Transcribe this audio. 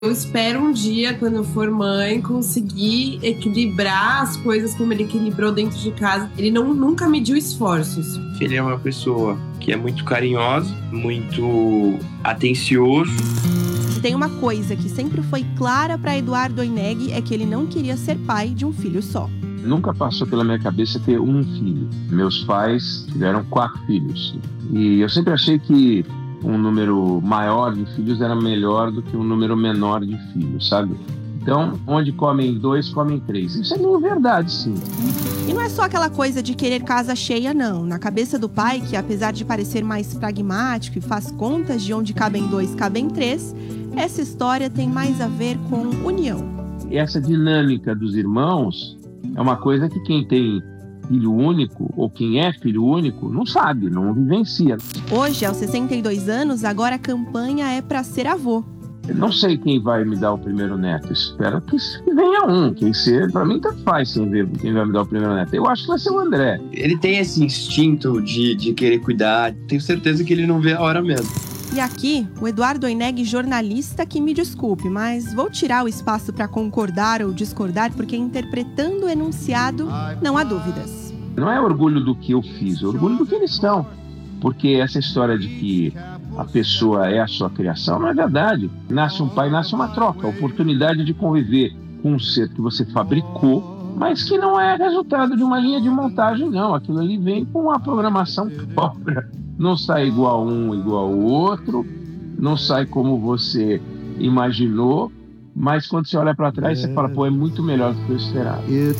Eu espero um dia, quando eu for mãe, conseguir equilibrar as coisas como ele equilibrou dentro de casa. Ele nunca mediu esforços. Ele é uma pessoa que é muito carinhosa, muito atencioso. Tem uma coisa que sempre foi clara para Eduardo Oineg, é que ele não queria ser pai de um filho só. Nunca passou pela minha cabeça ter um filho. Meus pais tiveram 4 filhos. E eu sempre achei que um número maior de filhos era melhor do que um número menor de filhos, sabe? Então, onde comem 2, comem 3. Isso é meio verdade, sim. E não é só aquela coisa de querer casa cheia, não. Na cabeça do pai, que apesar de parecer mais pragmático e faz contas de onde cabem 2, cabem 3, essa história tem mais a ver com união. E essa dinâmica dos irmãos é uma coisa que quem tem filho único, ou quem é filho único, não sabe, não vivencia. Hoje, aos 62 anos, agora a campanha é para ser avô. Eu não sei quem vai me dar o primeiro neto. Espero que venha um. Quem ser, para mim, tanto faz quem vai me dar o primeiro neto. Eu acho que vai ser o André. Ele tem esse instinto de querer cuidar. Tenho certeza que ele não vê a hora mesmo. E aqui, o Eduardo Oineg, jornalista, que me desculpe, mas vou tirar o espaço para concordar ou discordar, porque interpretando o enunciado, não há dúvidas. Não é orgulho do que eu fiz, é orgulho do que eles são. Porque essa história de que a pessoa é a sua criação não é verdade. Nasce um pai, nasce uma troca, a oportunidade de conviver com um ser que você fabricou, mas que não é resultado de uma linha de montagem, não. Aquilo ali vem com uma programação própria. Não sai igual um, igual o outro, não sai como você imaginou, mas quando você olha para trás, você fala, pô, é muito melhor do que eu esperava.